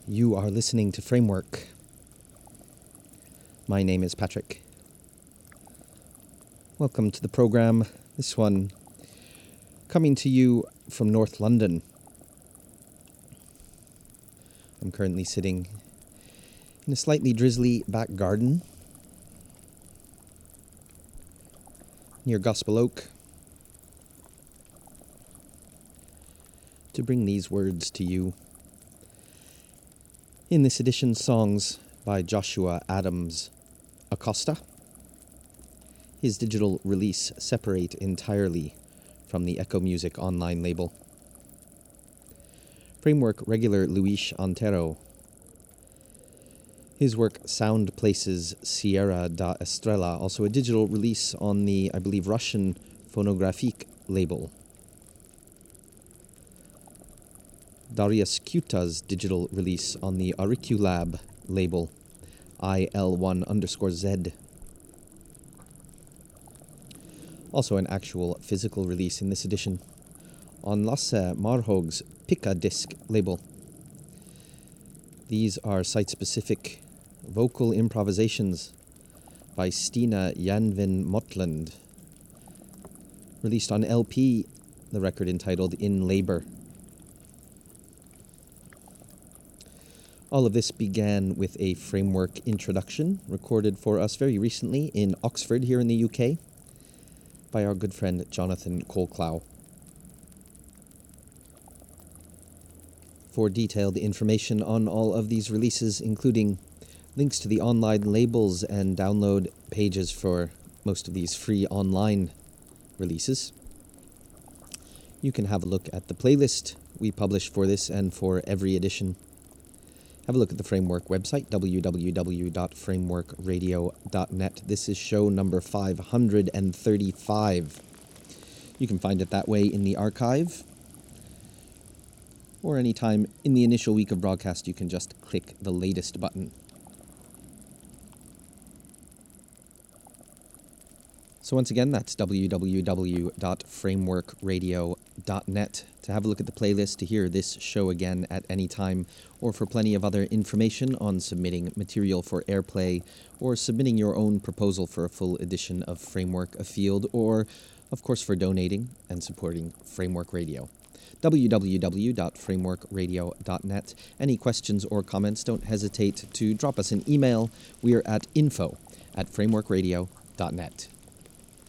You are listening to Framework. My name is Patrick. Welcome to the program. This one coming to you from North London. I'm currently sitting in a slightly drizzly back garden near Gospel Oak to bring these words to you. In this edition, songs by Joshua Adams Acosta. His digital release Separate entirely from the Echo Music online label. Framework regular Luis Antero. His work Sound Places Sierra da Estrella, also a digital release on the, I believe, Russian Phonographic label. Darius Kuta's digital release on the Auriculab label, IL1_Z. Also an actual physical release in this edition on Lasse Marhog's Pika Disc label. These are site-specific vocal improvisations by Stina Janvin Motland, released on LP, the record entitled In Labor. All of this began with a Framework introduction recorded for us very recently in Oxford here in the UK by our good friend Jonathan Colclough. For detailed information on all of these releases, including links to the online labels and download pages for most of these free online releases, you can have a look at the playlist we publish for this and for every edition. Have a look at the Framework website, www.frameworkradio.net. This is show number 535. You can find it that way in the archive, or anytime in the initial week of broadcast, you can just click the latest button. So once again, that's www.frameworkradio.net to have a look at the playlist, to hear this show again at any time, or for plenty of other information on submitting material for airplay, or submitting your own proposal for a full edition of Framework Afield, or, of course, for donating and supporting Framework Radio. www.frameworkradio.net. Any questions or comments, don't hesitate to drop us an email. We are at info@frameworkradio.net.